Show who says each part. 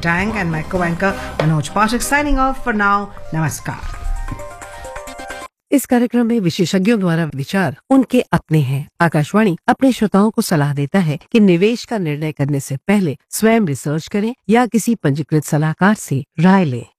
Speaker 1: Tang and my co-anchor Manoj Pathak signing off for now. Namaskar.
Speaker 2: इस कार्यक्रम में विशेषज्ञों द्वारा विचार उनके अपने हैं। आकाशवाणी अपने श्रोताओं को सलाह देता है कि निवेश का निर्णय करने से पहले स्वयं रिसर्च करें या किसी पंजीकृत सलाहकार से राय लें।